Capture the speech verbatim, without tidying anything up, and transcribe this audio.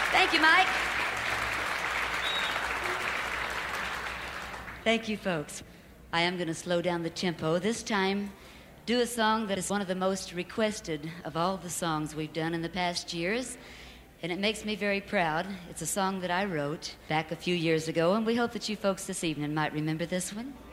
Thank you, Mike. Thank you, folks. I am going to slow down the tempo. This time, do a song that is one of the most requested of all the songs we've done in the past years, and it makes me very proud. It's a song that I wrote back a few years ago, and we hope that you folks this evening might remember this one.